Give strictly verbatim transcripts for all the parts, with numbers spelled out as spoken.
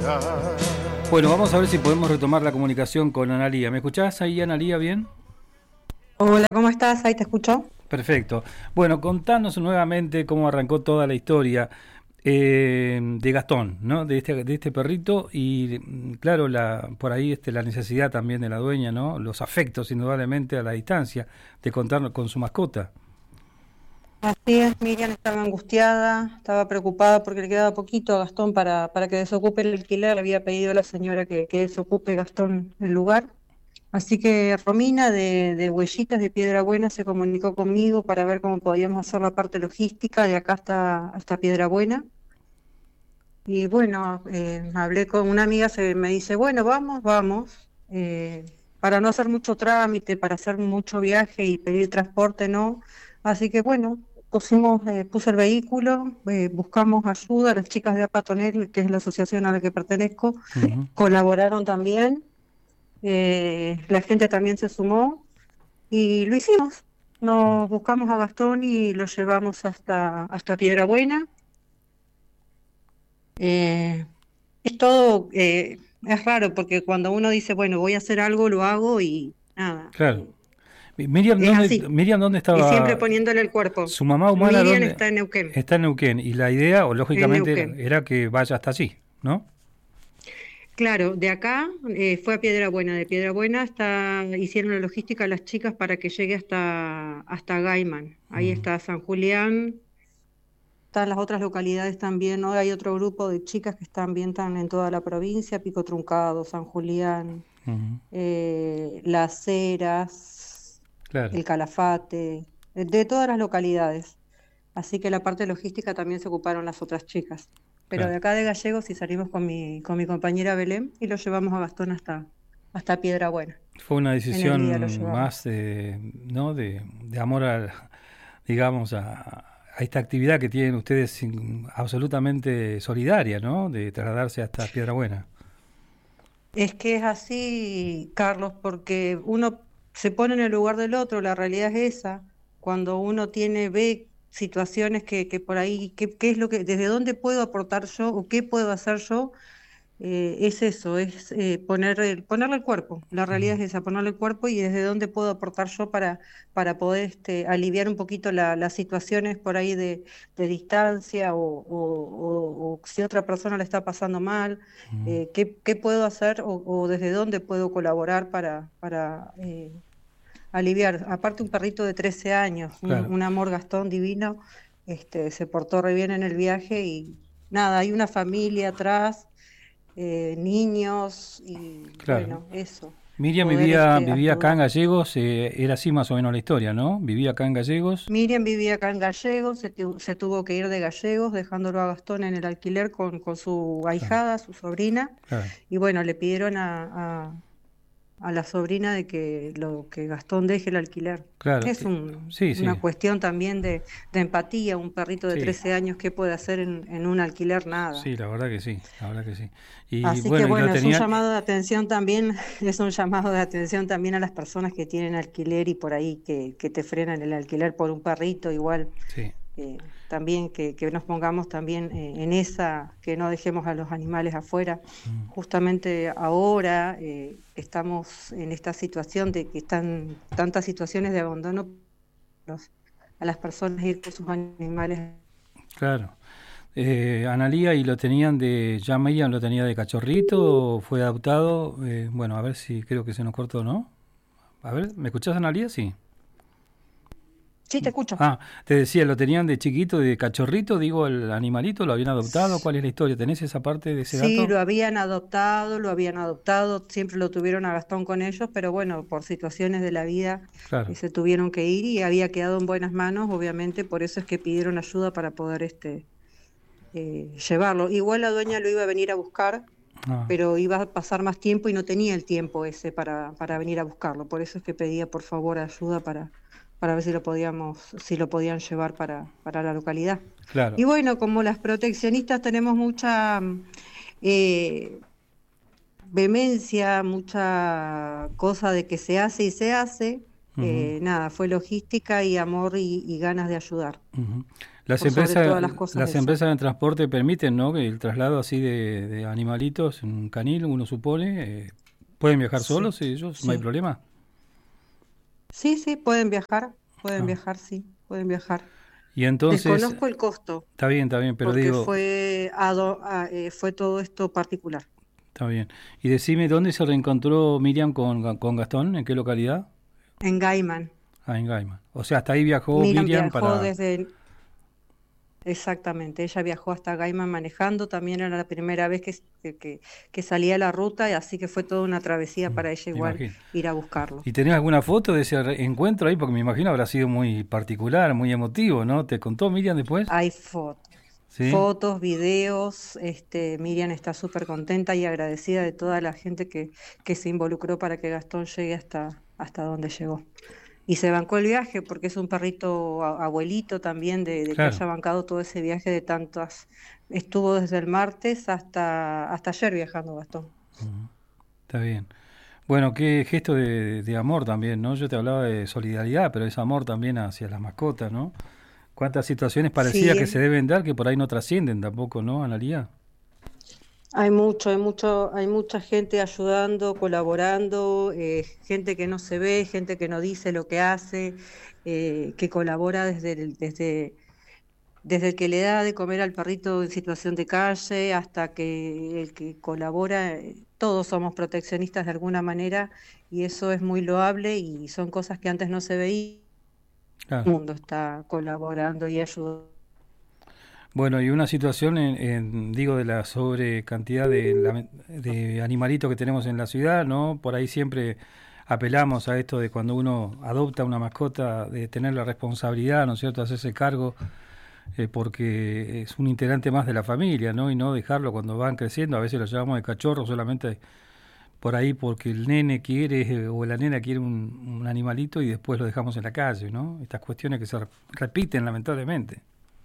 Bueno, vamos a ver si podemos retomar la comunicación con Analía. ¿Me escuchás ahí, Analía, bien? Hola, ¿cómo estás? Ahí te escucho. Perfecto. Bueno, contanos nuevamente cómo arrancó toda la historia eh, de Gastón, ¿no? De este, de este perrito y, claro, la, por ahí este, la necesidad también de la dueña, ¿no? Los afectos, indudablemente, a la distancia, de contar con su mascota. Así es, Miriam estaba angustiada, estaba preocupada porque le quedaba poquito a Gastón para, para que desocupe el alquiler. Le había pedido a la señora que, que desocupe Gastón el lugar. Así que Romina de, de Huellitas de Piedrabuena se comunicó conmigo para ver cómo podíamos hacer la parte logística de acá hasta, hasta Piedrabuena. Y bueno, eh, hablé con una amiga, se me dice, bueno, vamos, vamos. Eh, para no hacer mucho trámite, para hacer mucho viaje y pedir transporte, ¿no? Así que bueno, pusimos, eh, puse el vehículo, eh, buscamos ayuda, las chicas de Apatonel, que es la asociación a la que pertenezco, Uh-huh. colaboraron también, eh, la gente también se sumó y lo hicimos. Nos buscamos a Gastón y lo llevamos hasta, hasta Piedrabuena. Eh, es todo, eh, es raro porque cuando uno dice, bueno, voy a hacer algo, lo hago y nada, Claro. eh, Miriam, es ¿dónde, así. Miriam, ¿dónde Y siempre estaba poniéndole el cuerpo. su mamá humana? Miriam ¿Dónde? está en Neuquén, Está en Neuquén. Y la idea, o en lógicamente, era, Neuquén. era que vaya hasta allí, ¿no? Claro, de acá eh, fue a Piedrabuena, de Piedrabuena hasta hicieron la logística las chicas para que llegue hasta, hasta Gaiman. Ahí Uh-huh. está San Julián, están las otras localidades también, ¿no? Hay otro grupo de chicas que están bien están en toda la provincia, Pico Truncado, San Julián, Uh-huh. eh, Las Heras, Claro, el Calafate, de, de todas las localidades. Así que la parte logística también se ocuparon las otras chicas. Pero claro. de acá de Gallegos sí salimos con mi, con mi compañera Belén y lo llevamos a Gastón hasta, hasta Piedrabuena. Fue una En el día lo decisión llevamos. más, eh, ¿no? De, de amor a, digamos, a, a esta actividad que tienen ustedes sin- absolutamente solidaria, ¿no? De trasladarse hasta Piedrabuena. Es que es así, Carlos, porque uno se pone en el lugar del otro, la realidad es esa. Cuando uno tiene, ve situaciones que, que por ahí, qué, qué es lo que, desde dónde puedo aportar yo o qué puedo hacer yo, eh, es eso, es eh, poner el- ponerle el cuerpo. La realidad Ujú. es esa, ponerle el cuerpo y desde dónde puedo aportar yo para, para poder este, aliviar un poquito la- las situaciones por ahí de, de distancia o, o- o- o si otra persona le está pasando mal, Ujú. eh, qué, qué puedo hacer o, o desde dónde puedo colaborar para, para eh, aliviar. Aparte un perrito de trece años, un, Claro, un amor Gastón divino, este, se portó re bien en el viaje y nada, hay una familia atrás, eh, niños y claro. bueno, eso, Miriam poder vivía, este, vivía acá en ayudar. Gallegos, eh, era así más o menos la historia, ¿no? Vivía acá en Gallegos. Miriam vivía acá en Gallegos, se, tu- se tuvo que ir de Gallegos, dejándolo a Gastón en el alquiler con, con su Claro, ahijada, su sobrina, claro, y bueno, le pidieron a, a, a la sobrina de que lo que Gastón deje el alquiler. claro. Es Eh, un- Sí, una sí, cuestión también de, de empatía, un perrito de sí, trece años, ¿qué puede hacer en, en un alquiler? Nada. sí, la verdad que sí, la verdad que sí. Y Así que bueno, y lo bueno, es un tenían, llamado de atención también, es un llamado de atención también a las personas que tienen alquiler y por ahí que, que te frenan el alquiler por un perrito, igual sí. eh, también que, que nos pongamos también eh, en esa, que no dejemos a los animales afuera. Mm. Justamente ahora eh, estamos en esta situación de que están tantas situaciones de abandono los- a las personas ir con sus animales. Claro. Eh, Analía, ¿y lo tenían de, ya Miriam lo tenía de cachorrito o fue adoptado? Eh, bueno, a ver si creo que se nos cortó, ¿no? A ver, ¿me escuchás, Analía? Sí. Sí, te escucho. Ah, te decía, ¿lo tenían de chiquito, de cachorrito? Digo, el animalito, ¿lo habían adoptado? ¿Cuál es la historia? ¿Tenés esa parte de ese Sí, dato? lo habían adoptado, lo habían adoptado, siempre lo tuvieron a Gastón con ellos, pero bueno, por situaciones de la vida Claro, eh, se tuvieron que ir y había quedado en buenas manos, obviamente, por eso es que pidieron ayuda para poder este, eh, llevarlo. Igual la dueña lo iba a venir a buscar, ah, pero iba a pasar más tiempo y no tenía el tiempo ese para, para venir a buscarlo, por eso es que pedía por favor ayuda para, para ver si lo podíamos, si lo podían llevar para, para la localidad. claro. Y bueno, como las proteccionistas tenemos mucha mm, eh, vehemencia, mucha cosa de que se hace y se hace. Ujú, Eh, nada, fue logística y amor y, y ganas de ayudar. ujú. Las por sobre empresas, todas las cosas las eso. empresas de transporte permiten, ¿no? Que el traslado así de, de animalitos, un canil, uno supone, eh, pueden viajar Sí, solos ellos, no hay sí. problema. Sí, sí, pueden viajar, pueden Ah. viajar, sí, pueden viajar. Y entonces, Desconozco el costo, está bien, está bien, pero porque digo, fue, ado- a- eh, fue todo esto particular. está bien. Y decime, ¿dónde se reencontró Miriam con, con Gastón? ¿En qué localidad? En Gaiman. Ah, en Gaima. O sea, hasta ahí viajó Miriam Miriam viajó para... desde, exactamente, ella viajó hasta Gaiman manejando, también era la primera vez que, que, que- que salía a la ruta, y así que fue toda una travesía Mm, para ella me igual imagino. ir a buscarlo. ¿Y tenés alguna foto de ese re- encuentro ahí? Porque me imagino habrá sido muy particular, muy emotivo, ¿no? ¿Te contó Miriam después? Hay fotos, Sí. fotos, videos, este, Miriam está súper contenta y agradecida de toda la gente que, que se involucró para que Gastón llegue hasta, hasta donde llegó. Y se bancó el viaje porque es un perrito a- abuelito también de, de que Claro. haya bancado todo ese viaje de tantas. Estuvo desde el martes hasta, hasta ayer viajando Gastón. Ujú, está bien. Bueno, qué gesto de, de amor también, ¿no? Yo te hablaba de solidaridad, pero es amor también hacia las mascotas, ¿no? Cuántas situaciones parecidas Sí, que es- se deben dar que por ahí no trascienden tampoco, ¿no, Analía? hay mucho, hay mucho, hay mucha gente ayudando, colaborando, eh, gente que no se ve, gente que no dice lo que hace, eh, que colabora desde el, desde Desde el que le da de comer al perrito en situación de calle hasta que el que colabora, eh, todos somos proteccionistas de alguna manera, y eso es muy loable y son cosas que antes no se veía. Claro. El mundo está colaborando y ayudando. Bueno, y una situación, en, en, digo, de la sobrecantidad de, lame- de animalitos que tenemos en la ciudad, ¿no? Por ahí siempre apelamos a esto de cuando uno adopta una mascota, de tener la responsabilidad, ¿no es cierto?, hacerse cargo, eh, porque es un integrante más de la familia, ¿no? Y no dejarlo cuando van creciendo, a veces lo llamamos de cachorro solamente por ahí porque el nene quiere eh, o la nena quiere un, un animalito y después lo dejamos en la calle, ¿no? Estas cuestiones que se re- repiten lamentablemente.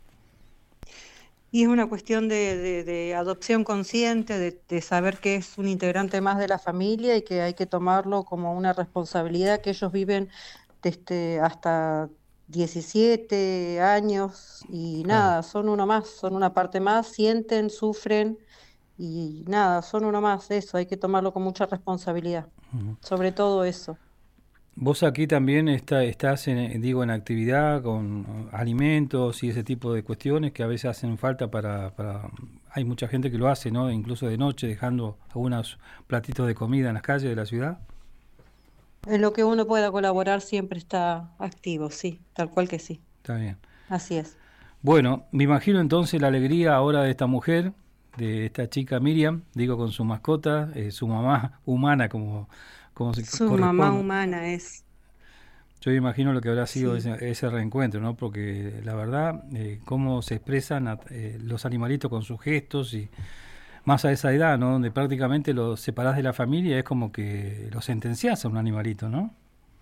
Y es una cuestión de, de- de adopción consciente, de, de saber que es un integrante más de la familia y que hay que tomarlo como una responsabilidad, que ellos viven desde hasta diecisiete años y Claro. nada, son uno más, son una parte más, sienten, sufren y nada, son uno más, eso, hay que tomarlo con mucha responsabilidad, Ujú. sobre todo eso. Vos aquí también está, estás, en, digo, en actividad con eh, alimentos y ese tipo de cuestiones que a veces hacen falta para, para... Hay mucha gente que lo hace, ¿no? Incluso de noche, dejando algunos platitos de comida en las calles de la ciudad. En lo que uno pueda colaborar siempre está activo, sí, tal cual que sí, Está bien. así es. Bueno, me imagino entonces la alegría ahora de esta mujer, de esta chica Miriam, digo, con su mascota, eh, su mamá humana, como, como se Su mamá corresponde. humana es, Yo me imagino lo que habrá sido sí. ese, ese reencuentro, ¿no? Porque la verdad, eh, cómo se expresan a- eh, los animalitos con sus gestos y más a esa edad, ¿no? Donde prácticamente los separás de la familia, es como que lo sentenciás a un animalito, ¿no?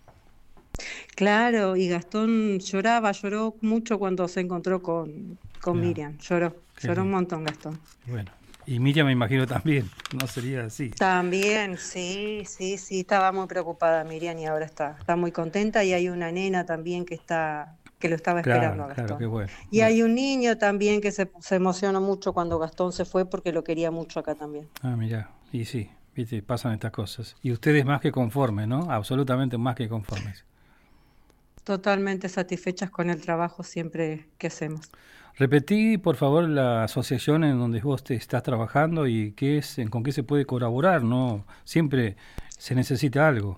Claro, y Gastón lloraba, lloró mucho cuando se encontró con, con Claro, Miriam, lloró, qué lloró un lindo. montón Gastón. Bueno, y Miriam me imagino también, no sería así. También, sí, sí, sí, estaba muy preocupada Miriam y ahora está, está muy contenta, y hay una nena también que está, que lo estaba esperando Claro, a claro, qué Gastón. bueno. Y Bueno, hay un niño también que se, se emocionó mucho cuando Gastón se fue porque lo quería mucho acá también. ah, mirá, y sí, viste, pasan estas cosas. Y ustedes más que conformes, ¿no? Absolutamente más que conformes. Totalmente satisfechas con el trabajo siempre que hacemos. Repetí, por favor, la asociación en donde vos te estás trabajando y qué es, en- con qué se puede colaborar, ¿no? Siempre se necesita algo.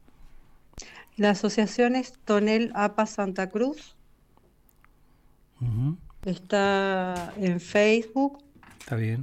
La asociación es Tonel APA Santa Cruz, Ujú, está en Facebook, está bien.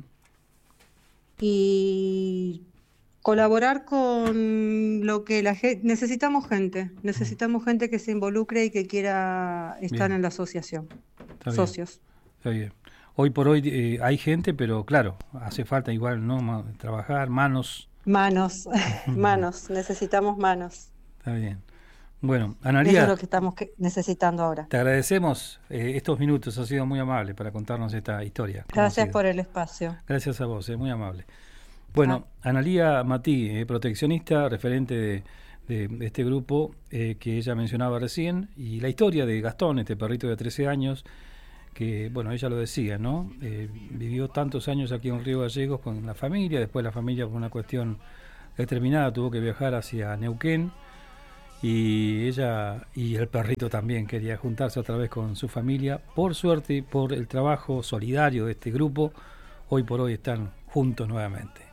y colaborar con lo que la gente, necesitamos gente, Mm, necesitamos gente que se involucre y que quiera estar bien, en la asociación, está bien, socios. está bien. Hoy por hoy eh, hay gente, pero claro, hace falta igual, ¿no? Ma- trabajar, manos. Manos, Ujú, manos, necesitamos manos. está bien. Bueno, Eso es Analía, lo que estamos que- necesitando ahora. te agradecemos eh, estos minutos, ha sido muy amable para contarnos esta historia Gracias conocida. por el espacio. Gracias a vos, es muy amable. Ah, Bueno, Analía Matí, eh, proteccionista, referente de, de- de este grupo eh, que ella mencionaba recién, y la historia de Gastón, este perrito de trece años, que, bueno, ella lo decía, ¿no? Eh, vivió tantos años aquí en Río Gallegos con la familia, después la familia por una cuestión determinada tuvo que viajar hacia Neuquén, y ella y el perrito también quería juntarse otra vez con su familia. Por suerte y por el trabajo solidario de este grupo, hoy por hoy están juntos nuevamente.